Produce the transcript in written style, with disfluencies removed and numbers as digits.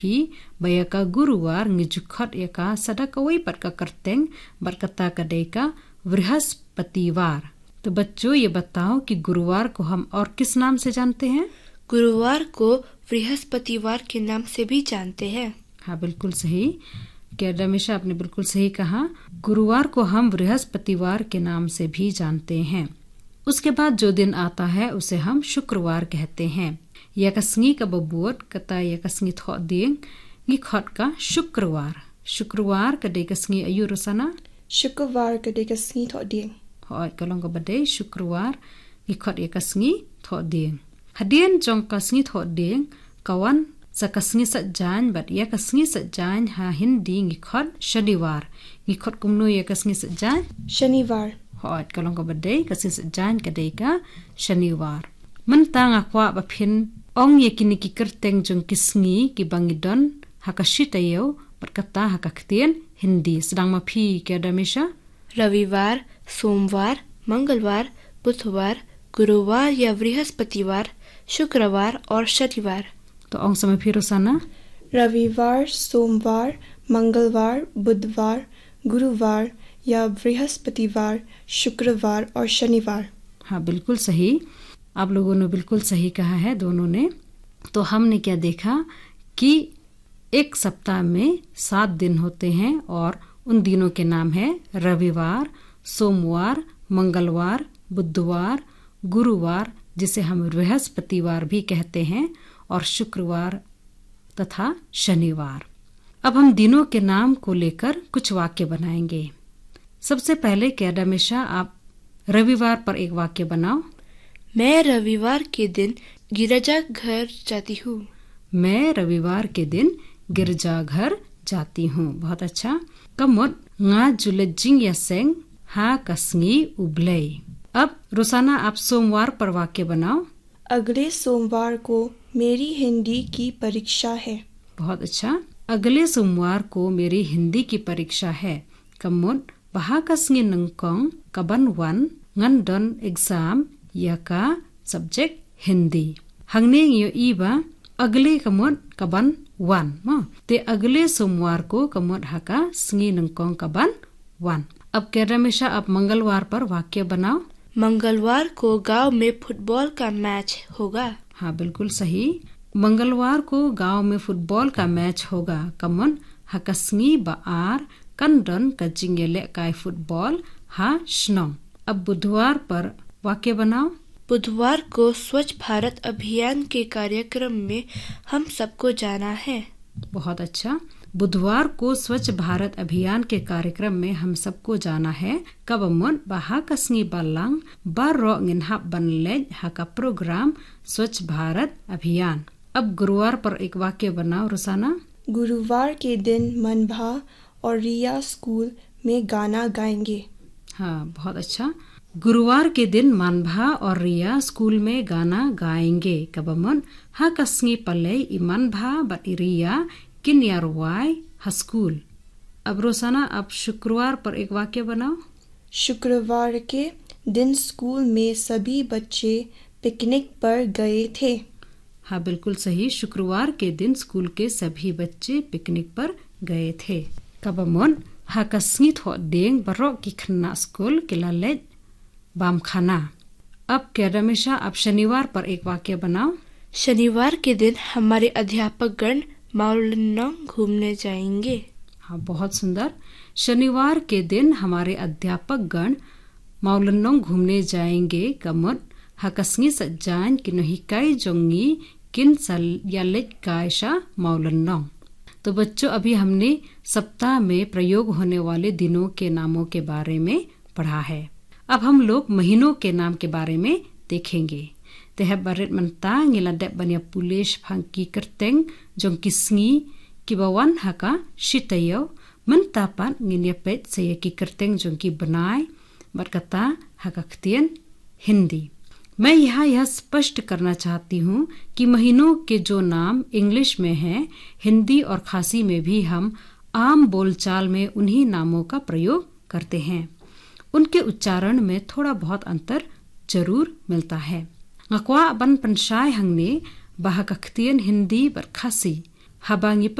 hi bayaka guruwar ngijukhat yaka sadakawai pat का करतेंग बरकता कदे का बृहस्पतिवार। तो बच्चों ये बताओ कि गुरुवार को हम और किस नाम से जानते हैं? गुरुवार को बृहस्पतिवार के नाम से भी जानते हैं। हाँ बिल्कुल सही। क्या रमेशा आपने बिल्कुल सही कहा, गुरुवार को हम बृहस्पतिवार के नाम से भी जानते हैं। उसके बाद जो दिन आता है उसे हम शुक्रवार कहते हैं। yakasngi का बबूत कता yakasngi थो दिन गिखट का शुक्रवार। शुक्रवार कदे कसंगी अयु रोसाना शुक्रवार कदे कसंगी थो दिन होय कलोंग बदे शुक्रवार गिखट yakasngi थो दिन। हदियन जोंग कसंगी थो दिन kawan sakasngi sajjan bat yakasngi sajjan ha hindi गिखट शनिवार। गिखट कुमनो yakasngi sajjan शनिवार होय कलोंग बदे कसंगी sajjan कदे का शनिवार। मन तांग akwa baphin ong yakini ki kerteng jong kisngi ki bangidon hakashitayo berkata hakaktien Hindi sedang mapi क्या रमेशा? रविवार, सोमवार, मंगलवार, बुधवार, गुरुवार या बृहस्पतिवार, शुक्रवार और शनिवार। तो ओंग समय फिर रोसाना रविवार, सोमवार, मंगलवार, बुधवार, गुरुवार या बृहस्पतिवार, शुक्रवार और शनिवार। हाँ बिल्कुल सही, आप लोगों ने बिल्कुल सही कहा है दोनों ने। तो हमने क्या देखा कि एक सप्ताह में 7 दिन होते हैं और उन दिनों के नाम है रविवार, सोमवार, मंगलवार, बुधवार, गुरुवार जिसे हम बृहस्पतिवार भी कहते हैं और शुक्रवार तथा शनिवार। अब हम दिनों के नाम को लेकर कुछ वाक्य बनाएंगे। सबसे पहले क्या रमेशा आप रविवार पर एक वाक्य बनाओ। मैं रविवार के दिन गिरजाघर जाती हूँ। मैं रविवार के दिन गिरजाघर जाती हूँ। बहुत अच्छा। Commode nga julejing yaseng ha kasngi ublei। अब रोसाना आप सोमवार पर वाक्य बनाओ। अगले सोमवार को मेरी हिंदी की परीक्षा है। बहुत अच्छा। अगले सोमवार को मेरी हिंदी की परीक्षा है। कमोट बहा kasngi nengkong kaban wan ngandon exam या का सब्जेक्ट हिंदी। हंगने यो ईबा अगले कमोट कबन वन ते अगले सोमवार को कमोट हका स्ंगी नंकों कबन वन। अब क्या रमेशा आप मंगलवार पर वाक्य बनाओ। मंगलवार को गांव में फुटबॉल का मैच होगा। हाँ बिल्कुल सही, मंगलवार को गांव में फुटबॉल का मैच होगा। कमोट हका स्ंगी बार कंडन कजिंगेले काय फुटबॉल हा स्नोंग। अब बुधवार पर वाक्य बनाओ। बुधवार को स्वच्छ भारत अभियान के कार्यक्रम में हम सबको जाना है। बहुत अच्छा। बुधवार को स्वच्छ भारत अभियान के कार्यक्रम में हम सबको जाना है। कब मन बहा कसंगी बालांग बारो गिनहा बनले हका प्रोग्राम स्वच्छ भारत अभियान। अब गुरुवार पर एक वाक्य बनाओ रोसाना। गुरुवार के दिन मनभा और रिया स्कूल में गाना गाएंगे। हाँ बहुत अच्छा। गुरुवार के दिन मानभा और रिया स्कूल में गाना गाएंगे। कबमन हा कसंगी पल्ले इमानभा बट रिया किन यारवाई हस्कूल। अब रोसाना आप शुक्रवार पर एक वाक्य बनाओ। शुक्रवार के दिन स्कूल में सभी बच्चे पिकनिक पर गए थे। हाँ बिल्कुल सही, शुक्रवार के दिन स्कूल के सभी बच्चे पिकनिक पर गए थे। कबमन हा कसंगी थो देंग बरो की खन्ना स्कूल के लाले बाम खाना। अब क्या रमेशा आप शनिवार पर एक वाक्य बनाओ। शनिवार के दिन हमारे अध्यापक गण माउलिनोंग घूमने जाएंगे। हाँ बहुत सुंदर। शनिवार के दिन हमारे अध्यापक गण माउलिनोंग घूमने जाएंगे। कमोट हकसंगी सज्जान कि नहिकाई जोंगी किन सल याले कायशा माउलिनोंग। तो बच्चों अभी हमने सप्ताह में प्रयोग होने वाले दिनों के नामों के बारे में पढ़ा है। अब हम लोग महीनों के नाम के बारे में देखेंगे। तेह बरेट मनता गिलादे बनिया पुलिस फंकी करतेंग जों किस्ंगी किबावन हका शितयो मनता पान गिनिया पेट से की करतेंग जों की बनाए बरकता हका खतियन हिंदी। मैं यहाँ यह स्पष्ट करना चाहती हूँ कि महीनों के जो नाम इंग्लिश में हैं, हिंदी और खासी में भी हम आम बोलचाल में उन्हीं नामों का प्रयोग करते हैं। उनके उच्चारण में थोड़ा बहुत अंतर जरूर मिलता है। ngakwa ban pensai hangne baha kaktian Hindi बर खासी Habang